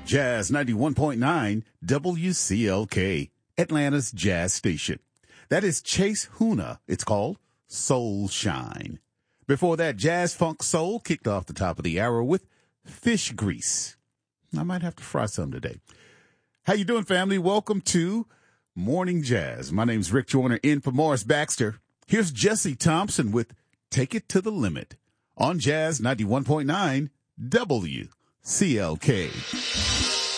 Jazz 91.9 WCLK, Atlanta's jazz station. That is Chase Huna. It's called Soul Shine. Before that, Jazz Funk Soul kicked off the top of the hour with Fish Grease. I might have to fry some today. How you doing, family? Welcome to Morning Jazz. My name's Rick Joyner, in for Morris Baxter. Here's Jesse Thompson with Take It to the Limit on Jazz 91.9 WCLK.